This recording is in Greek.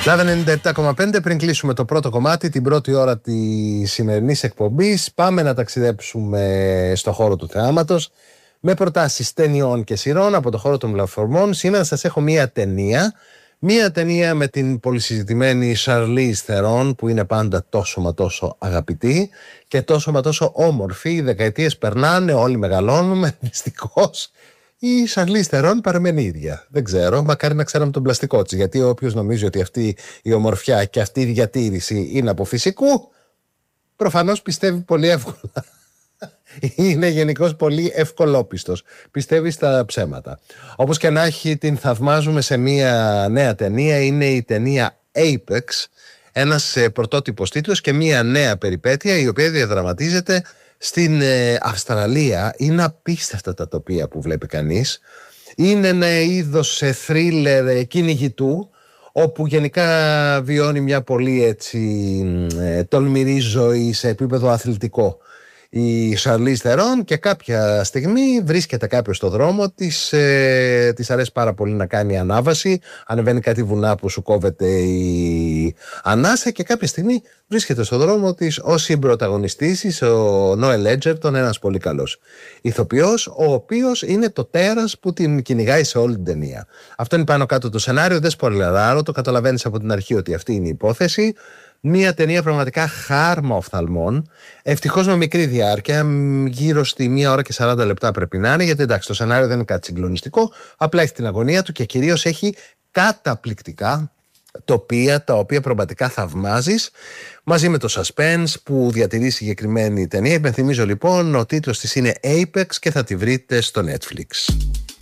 Λάβε 97,5. Πριν κλείσουμε το πρώτο κομμάτι, την πρώτη ώρα της σημερινής εκπομπής, πάμε να ταξιδέψουμε στο χώρο του θεάματος με προτάσεις ταινιών και σειρών από το χώρο των πλατφορμών. Σήμερα σας έχω μία ταινία με την πολυσυζητημένη Charlize Theron, που είναι πάντα τόσο μα τόσο αγαπητή και τόσο μα τόσο όμορφη. Οι δεκαετίες περνάνε, όλοι μεγαλώνουμε. Δυστυχώς η Charlize Theron παραμένει ίδια. Δεν ξέρω, μακάρι να ξέραμε τον πλαστικό της. Γιατί όποιος νομίζει ότι αυτή η ομορφιά και αυτή η διατήρηση είναι από φυσικού, προφανώς πιστεύει πολύ εύκολα. Είναι γενικώς πολύ ευκολόπιστος. Πιστεύει στα ψέματα. Όπως και να έχει, την θαυμάζουμε σε μια νέα ταινία. Είναι η ταινία Apex, ένας πρωτότυπος τίτλος και μια νέα περιπέτεια, η οποία διαδραματίζεται στην Αυστραλία. Είναι απίστευτα τα τοπία που βλέπει κανείς. Είναι ένα είδος θρίλερ κυνηγητού, όπου γενικά βιώνει μια πολύ έτσι τολμηρή ζωή σε επίπεδο αθλητικό η Charlize Theron, και κάποια στιγμή βρίσκεται κάποιος στο δρόμο της, της αρέσει πάρα πολύ να κάνει ανάβαση, ανεβαίνει κάτι βουνά που σου κόβεται η ανάσα, και κάποια στιγμή βρίσκεται στο δρόμο της ο συμπρωταγωνιστής της, ο Noel Edgerton, ένας πολύ καλός ηθοποιός, ο οποίος είναι το τέρας που την κυνηγάει σε όλη την ταινία. Αυτό είναι πάνω κάτω το σενάριο, δεν σπορλεράρω, το καταλαβαίνεις από την αρχή ότι αυτή είναι η υπόθεση. Μια ταινία πραγματικά χάρμα οφθαλμών, ευτυχώς με μικρή διάρκεια, γύρω στη 1 ώρα και 40 λεπτά πρέπει να είναι, γιατί εντάξει, το σενάριο δεν είναι κάτι συγκλονιστικό, απλά έχει την αγωνία του και κυρίως έχει καταπληκτικά τοπία, τα οποία πραγματικά θαυμάζεις, μαζί με το suspense που διατηρεί η συγκεκριμένη ταινία. Υπενθυμίζω λοιπόν, ο τίτλος της είναι Apex και θα τη βρείτε στο Netflix.